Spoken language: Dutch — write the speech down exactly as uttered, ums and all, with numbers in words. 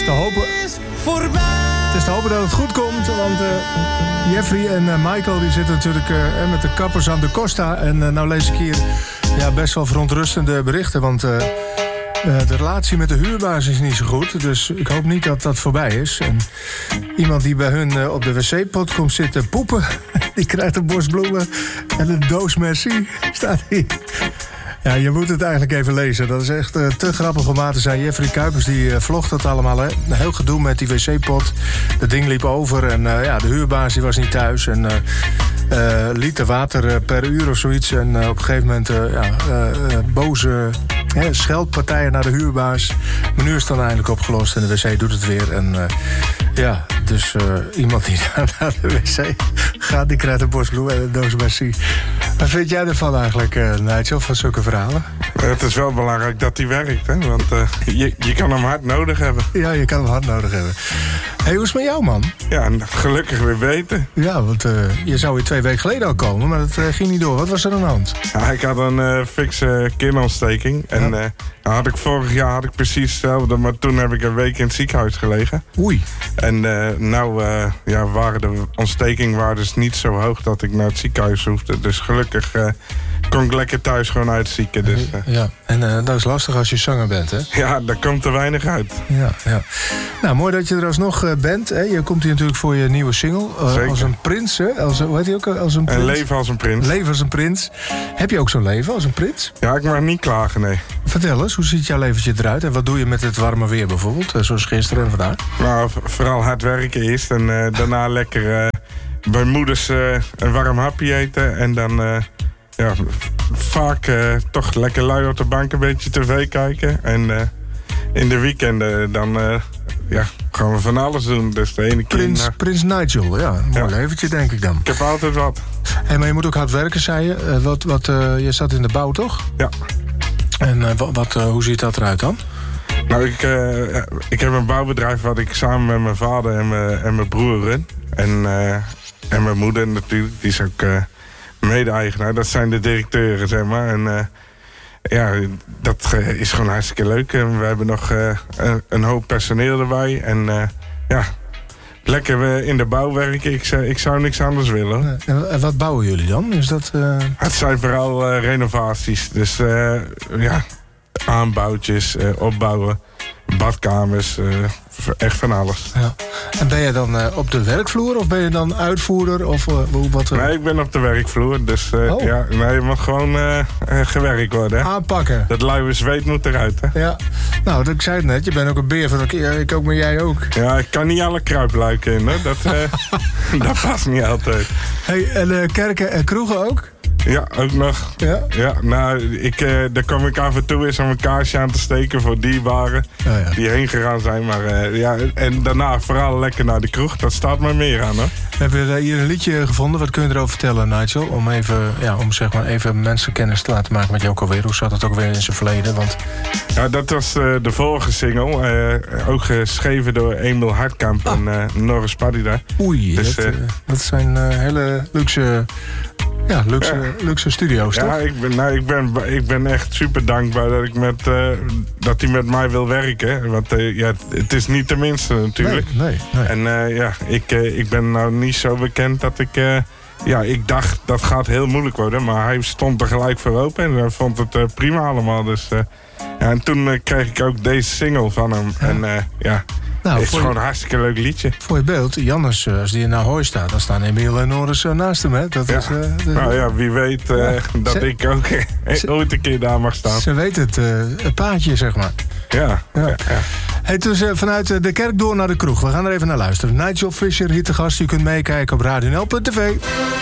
te hopen... Het is te hopen dat het goed komt, want uh, Jeffrey en uh, Michael die zitten natuurlijk uh, met de kappers aan de Costa. En uh, nou lees ik hier ja, best wel verontrustende berichten, want uh, uh, de relatie met de huurbaas is niet zo goed. Dus ik hoop niet dat dat voorbij is. En iemand die bij hun uh, op de wc-pot komt zitten poepen, die krijgt een bos bloemen en een doos merci, staat hier. Ja, je moet het eigenlijk even lezen. Dat is echt uh, te grappig om aan te zijn. Jeffrey Kuipers die uh, vlogt dat allemaal. Hè. Een heel gedoe met die wc-pot. Dat ding liep over en uh, ja, de huurbaas die was niet thuis. En uh, uh, liter water uh, per uur of zoiets. En uh, op een gegeven moment uh, ja, uh, uh, boze uh, scheldpartijen naar de huurbaas. Maar nu is het dan eindelijk opgelost en de wc doet het weer. En uh, ja, dus uh, iemand die naar de wc gaat, die krijgt een bos bloemen en een doos merci. Wat vind jij ervan eigenlijk, uh, Nigel, van zulke verhalen? Het is wel belangrijk dat hij werkt, hè? Want uh, je, je kan hem hard nodig hebben. Ja, je kan hem hard nodig hebben. Hé, hey, hoe is het met jou, man? Ja, gelukkig weer beter. Ja, want uh, je zou hier twee weken geleden al komen, maar dat uh, ging niet door. Wat was er aan de hand? Ja, ik had een uh, fikse kinontsteking. En ja. uh, had ik vorig jaar had ik precies hetzelfde, maar toen heb ik een week in het ziekenhuis gelegen. Oei. En uh, nou uh, ja, waren de ontstekingwaardes niet zo hoog dat ik naar het ziekenhuis hoefde. Dus gelukkig uh, kon ik lekker thuis gewoon uitzieken. Dus, uh. Ja, en uh, dat is lastig als je zanger bent, hè? Ja, daar komt er weinig uit. Ja, ja. Nou, mooi dat je er alsnog uh, bent. Hè? Je komt hier natuurlijk voor je nieuwe single. Uh, als een prins, hè? Als, hoe heet hij ook? Als een prins? Een leven als een prins. Leven als een prins. Heb je ook zo'n leven als een prins? Ja, ik mag niet klagen, nee. Vertel eens, hoe ziet jouw leventje eruit? En wat doe je met het warme weer bijvoorbeeld? Uh, zoals gisteren en vandaag. Nou, vooral hard werken eerst. En uh, daarna lekker uh, bij moeders uh, een warm hapje eten. En dan... Uh, Ja, vaak uh, toch lekker lui op de bank een beetje tv kijken. En uh, in de weekenden dan uh, ja, gaan we van alles doen. Dus de ene keer Prins, naar... Prins Nigel, ja. Een mooi ja. leventje, denk ik dan. Ik heb altijd wat. Hey, maar je moet ook hard werken, zei je. Uh, wat, wat, uh, je zat in de bouw, toch? Ja. En uh, wat, wat, uh, hoe ziet dat eruit dan? Nou, ik, uh, ik heb een bouwbedrijf wat ik samen met mijn vader en mijn, en mijn broer run. En, uh, en mijn moeder natuurlijk, die is ook... Uh, mede-eigenaar, dat zijn de directeuren, zeg maar. En uh, ja, dat uh, is gewoon hartstikke leuk. En we hebben nog uh, een, een hoop personeel erbij. En uh, ja, lekker uh, in de bouw werken. Ik, uh, ik zou niks anders willen. En, en wat bouwen jullie dan? Is dat, uh... Het zijn vooral uh, renovaties. Dus uh, ja, aanbouwtjes, uh, opbouwen, badkamers... Uh, echt van alles. Ja. En ben je dan uh, op de werkvloer of ben je dan uitvoerder? Of, uh, wat, uh... Nee, ik ben op de werkvloer. Dus uh, oh. ja, nee, je mag gewoon uh, gewerkt worden. Hè? Aanpakken. Dat luie zweet moet eruit. Hè? Ja. Nou, ik zei het net, je bent ook een beer van de... Ik ook, maar jij ook. Ja, ik kan niet alle kruipluiken in. Hè? Dat, uh, dat past niet altijd. Hey, en uh, kerken en kroegen ook? Ja, ook nog. Ja? Ja, nou, ik, uh, daar kom ik af en toe eens om een kaarsje aan te steken voor dierbaren oh, ja. die heen gegaan zijn. Maar uh, ja, en daarna vooral lekker naar de kroeg. Dat staat maar meer aan, hè? We hebben hier een liedje gevonden. Wat kun je erover vertellen, Nigel? Om even, ja, om zeg maar even mensen kennis te laten maken met jou ook alweer. Hoe zat het ook weer in zijn verleden? Want... Ja, dat was uh, de vorige single. Uh, ook geschreven door Emil Hartkamp ah. en uh, Norris Padida. Oei, dus, dat, uh, uh, dat zijn uh, hele luxe... Ja, luxe, ja. luxe studio's, toch? Ja, ik ben, nou, ik, ben, ik ben echt super dankbaar dat, ik met, uh, dat hij met mij wil werken. Want uh, ja, het is niet de minste natuurlijk. Nee, nee, nee. En uh, ja, ik, uh, ik ben nou niet zo bekend dat ik... Uh, ja, ik dacht dat gaat heel moeilijk worden. Maar hij stond er gelijk voor open en hij vond het uh, prima allemaal. Dus, uh, ja, en toen uh, kreeg ik ook deze single van hem. Ja. En uh, ja... Nou, het is gewoon een hartstikke leuk liedje. Voor je beeld, Jannes, als die in Ahoy staat... dan staan Emiel en Norris naast hem, hè? Dat ja. is, uh, de... Nou ja, wie weet uh, ja. dat ze... ik ook ze... ooit een keer daar mag staan. Ze weet het, uh, het paadje, zeg maar. Ja. ja. ja, ja. Hey, dus uh, vanuit de kerk door naar de kroeg. We gaan er even naar luisteren. Nigel Fisher hier te gast. U kunt meekijken op radio n l punt t v.